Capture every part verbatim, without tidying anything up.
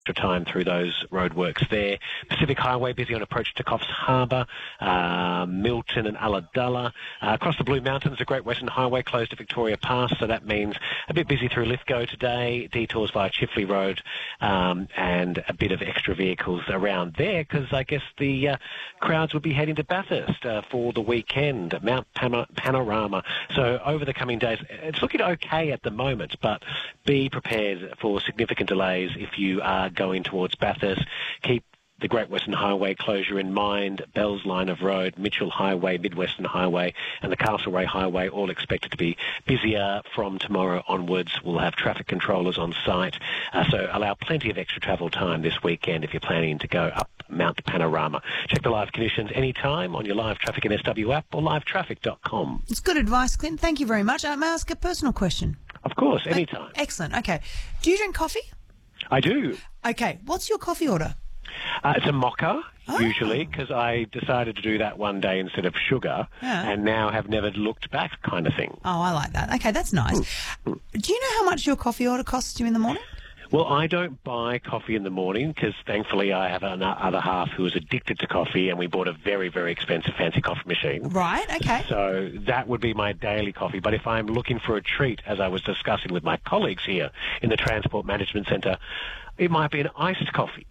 time through those roadworks there. Pacific Highway busy on approach to Coffs Harbour, uh, Milton and Ulladulla. Uh, across the Blue Mountains, the Great Western Highway closed to Victoria Pass, so that means a bit busy through Lithgow today, detours via Chifley Road, um, and a bit of extra vehicles around there because I guess the uh, crowds will be heading to Bathurst uh, for the weekend, Mount Pam- Panorama. So over the coming days, it's looking okay at the moment, but be prepared for significant delays if you are going towards Bathurst. Keep the Great Western Highway closure in mind, Bell's Line of Road, Mitchell Highway, Mid-Western Highway and the Castlereagh Highway all expected to be busier from tomorrow onwards. We'll have traffic controllers on site, uh, so allow plenty of extra travel time this weekend if you're planning to go up Mount Panorama. Check the live conditions anytime on your Live Traffic and S W app or live traffic dot com. It's good advice, Clint. Thank you very much. Uh, may I ask a personal question? Of course, anytime. Uh, excellent. Okay. Do you drink coffee? I do. Okay. What's your coffee order? Uh, it's a mocha, Oh. usually, because I decided to do that one day instead of sugar, Yeah. and now have never looked back kind of thing. Oh, I like that. Okay, that's nice. Mm. Do you know how much your coffee order costs you in the morning? Well, I don't buy coffee in the morning because thankfully I have an other half who is addicted to coffee, and we bought a very, very expensive fancy coffee machine. Right, okay. So that would be my daily coffee. But if I'm looking for a treat, as I was discussing with my colleagues here in the Transport Management Centre, it might be an iced coffee.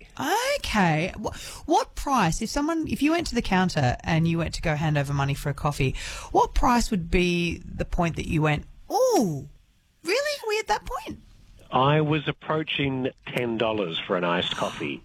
Okay. Wh- What price, if someone, if you went to the counter and you went to go hand over money for a coffee, what price would be the point that you went, oh, really? Are we at that point? I was approaching ten dollars for an iced coffee.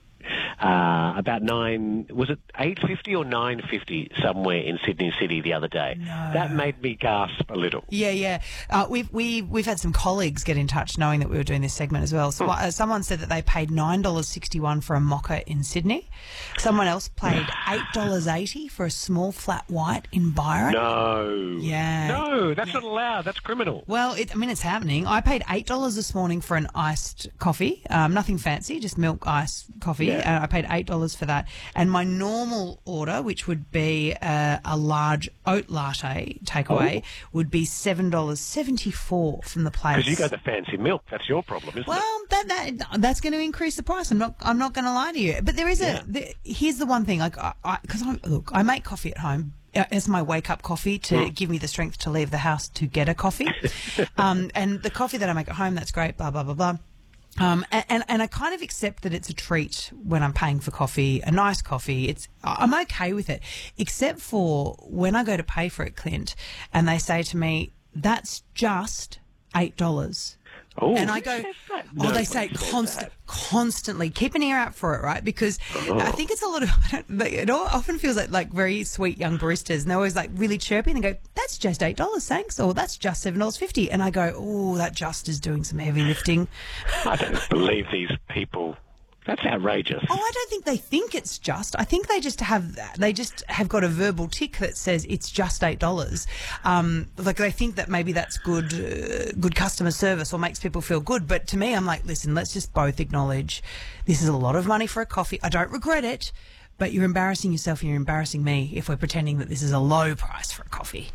Uh, about nine, was it eight fifty or nine fifty somewhere in Sydney City the other day? No. That made me gasp a little. Yeah, yeah. Uh, we've we we've had some colleagues get in touch, knowing that we were doing this segment as well. So uh, someone said that they paid nine dollars sixty one for a mocha in Sydney. Someone else paid eight dollars eighty for a small flat white in Byron. No. Yeah. No, that's Yeah. not allowed. That's criminal. Well, it, I mean, it's happening. I paid eight dollars this morning for an iced coffee, um, nothing fancy, just milk ice coffee. Yeah. And I paid eight dollars for that. And my normal order, which would be uh, a large oat latte takeaway, Oh. would be seven dollars seventy-four from the place. Because you go the fancy milk. That's your problem, isn't it? Well, that, that that's going to increase the price. I'm not I'm not going to lie to you. But there is Yeah. a there, here's the one thing. Like, I because I, I look, I make coffee at home as my wake up coffee to Mm. give me the strength to leave the house to get a coffee. um, and the coffee that I make at home, that's great. Blah blah blah blah. Um, and, and, and I kind of accept that it's a treat when I'm paying for coffee, a nice coffee. It's, I'm okay with it, except for when I go to pay for it, Clint, and they say to me, that's just eight dollars. Oh, And I who go, says that? oh, they Nobody say says constant, that. constantly. Keep an ear out for it, right? Because Oh. I think it's a lot of, I don't, they- it all, often feels like, like very sweet young baristas, and they're always like really chirpy, and they go, that's just eight dollars, thanks, or that's just seven dollars fifty. And I go, oh, that just is doing some heavy lifting. I don't believe these people. That's outrageous. Oh, I don't think they think it's just. I think they just have they just have got a verbal tick that says it's just eight dollars. Um, like they think that maybe that's good, uh, good customer service or makes people feel good. But to me, I'm like, listen, let's just both acknowledge this is a lot of money for a coffee. I don't regret it, but you're embarrassing yourself and you're embarrassing me if we're pretending that this is a low price for a coffee.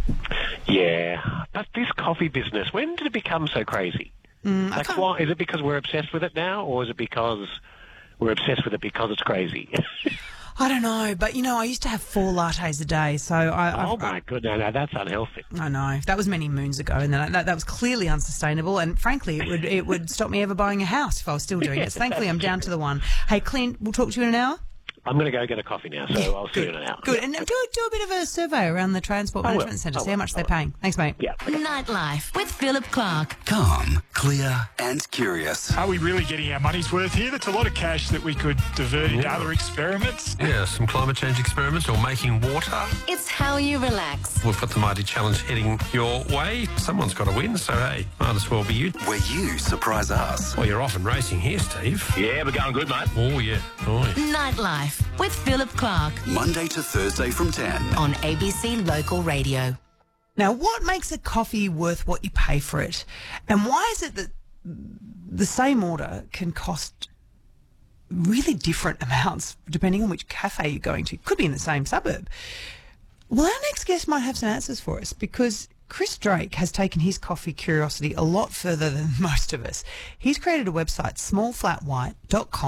Yeah, but this coffee business, when did it become so crazy? Mm, I Like, can't- why? Is it because we're obsessed with it now, or is it because we're obsessed with it because it's crazy? I don't know, but you know, I used to have four lattes a day, so I. Oh I, my goodness, no, no, that's unhealthy. I know that was many moons ago, and then I, that, that was clearly unsustainable. And frankly, it would it would stop me ever buying a house if I was still doing it. So thankfully, I'm down to the one. Hey, Clint, we'll talk to you in an hour. I'm going to go get a coffee now, so I'll see you in an hour. Good, and do do a bit of a survey around the Transport I will. Management Centre. I See how will. much I they're will. paying. Thanks, mate. Yeah. Okay. Nightlife with Philip Clark. Calm, clear, and curious. Are we really getting our money's worth here? That's a lot of cash that we could divert into other experiments. Yeah, some climate change experiments or making water. It's how you relax. We've got the mighty challenge heading your way. Someone's got to win, so hey, might as well be you. Where you surprise us. Well, you're off and racing here, Steve. Yeah, we're going good, mate. Oh, yeah. Oh, yeah. Nightlife with Philip Clark Monday to Thursday from ten. on A B C Local Radio. Now, what makes a coffee worth what you pay for it, and why is it that the same order can cost really different amounts depending on which cafe you're going to? Could be in the same suburb. Well, our next guest might have some answers for us, because Chris Drake has taken his coffee curiosity a lot further than most of us. He's created a website, small flat white dot com.